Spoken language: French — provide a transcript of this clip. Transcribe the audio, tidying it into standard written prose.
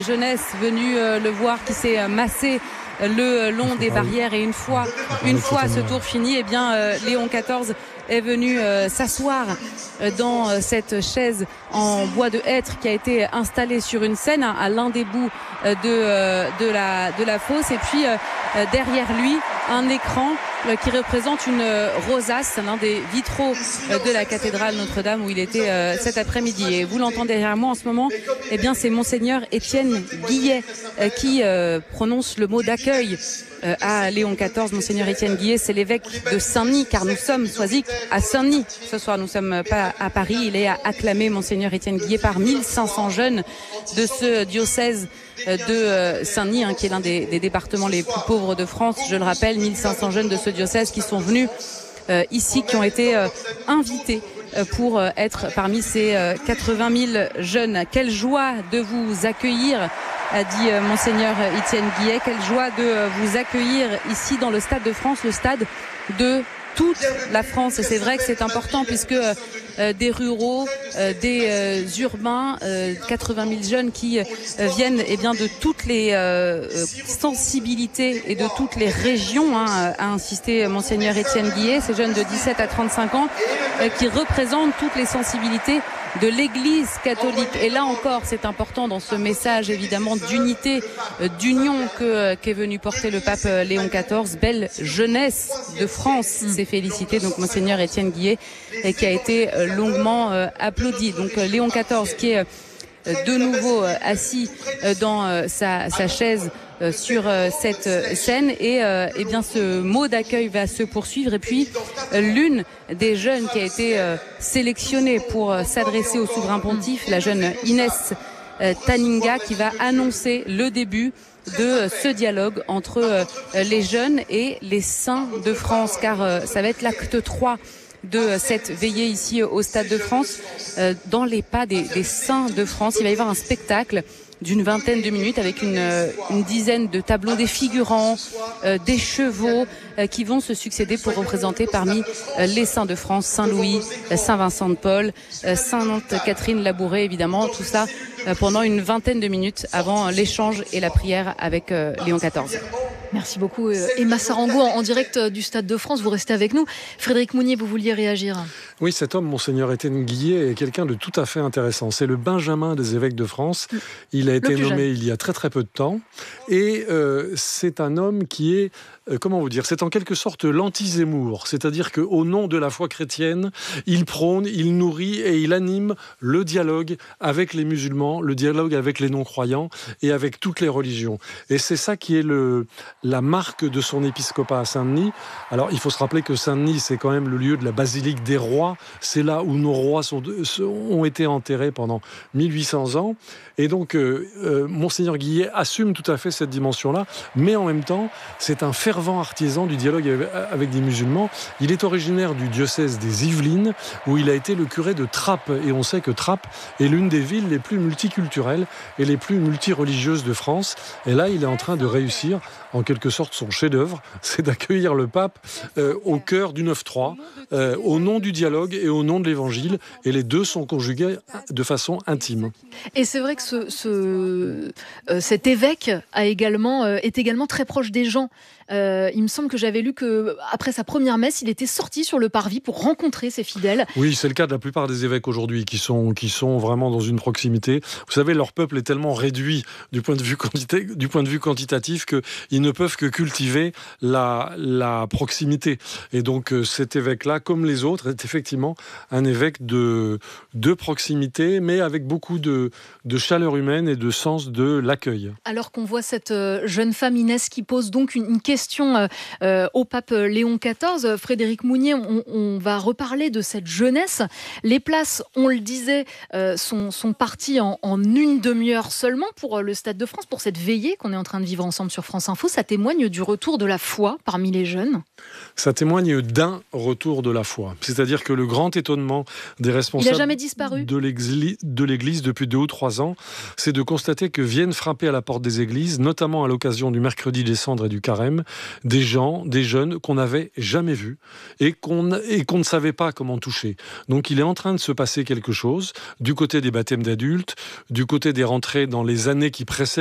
Jeunesse venue le voir qui s'est massé le long des barrières et une fois ce tour fini, eh bien Léon XIV est venu s'asseoir dans cette chaise en bois de hêtre qui a été installée sur une scène à l'un des bouts de la fosse, et puis derrière lui un écran qui représente une rosace, l'un des vitraux de la cathédrale Notre-Dame où il était cet après-midi. Et vous l'entendez derrière moi en ce moment, eh bien c'est Monseigneur Étienne Guillet qui prononce le mot d'accueil à Léon XIV. Monseigneur Étienne Guillet, c'est l'évêque de Saint-Denis, car nous sommes choisis à Saint-Denis ce soir. Nous sommes pas à Paris. Il est acclamé, Monseigneur Étienne Guillet, par 1500 jeunes de ce diocèse de Saint-Denis, qui est l'un des départements les plus pauvres de France. Je le rappelle, 1500 jeunes de ce diocèse qui sont venus ici, qui ont été invités pour être parmi ces 80 000 jeunes. Quelle joie de vous accueillir, a dit Monseigneur Étienne Guillet. Quelle joie de vous accueillir ici dans le Stade de France, le stade de toute la France. Et c'est vrai que c'est important puisque des ruraux, des urbains, 80 000 jeunes qui viennent de toutes les sensibilités et de toutes les régions, a insisté Monseigneur Étienne Guillet, ces jeunes de 17 à 35 ans qui représentent toutes les sensibilités de l'Église catholique. Et là encore, c'est important dans ce message évidemment d'unité, d'union qu'est venu porter le pape Léon XIV. Belle jeunesse de France, s'est félicité donc Monseigneur Étienne Guillet, et qui a été longuement applaudi. Donc Léon XIV qui est de nouveau assis dans sa chaise sur cette scène, et bien ce mot d'accueil va se poursuivre. Et puis l'une des jeunes qui a été sélectionnée pour s'adresser au souverain pontife, la jeune Inès Taninga, qui va annoncer le début de ce dialogue entre les jeunes et les saints de France, car ça va être l'acte 3 de cette veillée ici au Stade de France, dans les pas des saints de France. Il va y avoir un spectacle d'une vingtaine de minutes avec une dizaine de tableaux, des figurants, des chevaux qui vont se succéder pour représenter parmi les saints de France, Saint-Louis, Saint-Vincent de Paul, Sainte Catherine Labouré, évidemment, tout ça pendant une vingtaine de minutes avant l'échange et la prière avec Léon XIV. Merci beaucoup Emma Sarango en direct du Stade de France. Vous restez avec nous. Frédéric Mounier, vous vouliez réagir? Oui, cet homme, Monseigneur Étienne Guillet, est quelqu'un de tout à fait intéressant. C'est le Benjamin des évêques de France. Il a été nommé il y a très très peu de temps. Et c'est un homme qui est, comment vous dire, c'est en quelque sorte l'anti-Zemmour. C'est-à-dire qu'au nom de la foi chrétienne, il prône, il nourrit et il anime le dialogue avec les musulmans, le dialogue avec les non-croyants et avec toutes les religions. Et c'est ça qui est la marque de son épiscopat à Saint-Denis. Alors, il faut se rappeler que Saint-Denis, c'est quand même le lieu de la basilique des rois. C'est là où nos rois ont été enterrés pendant 1800 ans. Et donc, Monseigneur Guillet assume tout à fait cette dimension-là, mais en même temps, c'est un fervent artisan du dialogue avec des musulmans. Il est originaire du diocèse des Yvelines, où il a été le curé de Trappes. Et on sait que Trappes est l'une des villes les plus multiculturelles et les plus multireligieuses de France. Et là, il est en train de réussir, en quelque sorte, son chef-d'œuvre, c'est d'accueillir le pape au cœur du 9-3, au nom du dialogue et au nom de l'évangile. Et les deux sont conjugués de façon intime. Et c'est vrai que cet évêque est également très proche des gens. Il me semble que j'avais lu qu'après sa première messe, il était sorti sur le parvis pour rencontrer ses fidèles. Oui, c'est le cas de la plupart des évêques aujourd'hui qui sont vraiment dans une proximité. Vous savez, leur peuple est tellement réduit du point de vue quantitatif qu'ils ne peuvent que cultiver la proximité. Et donc cet évêque-là, comme les autres, est effectivement un évêque de proximité, mais avec beaucoup de chaleur humaine et de sens de l'accueil. Alors qu'on voit cette jeune femme Inès qui pose donc une question au pape Léon XIV. Frédéric Mounier, on va reparler de cette jeunesse. Les places, on le disait, sont parties en une demi-heure seulement pour le Stade de France, pour cette veillée qu'on est en train de vivre ensemble sur France Info. Ça témoigne du retour de la foi parmi les jeunes. Ça témoigne d'un retour de la foi. C'est-à-dire que le grand étonnement des responsables il n'a jamais disparu de l'Église depuis 2 ou 3 ans, c'est de constater que viennent frapper à la porte des églises, notamment à l'occasion du mercredi des cendres et du carême, des gens, des jeunes qu'on n'avait jamais vus et qu'on ne savait pas comment toucher. Donc il est en train de se passer quelque chose du côté des baptêmes d'adultes, du côté des rentrées dans les années qui précèdent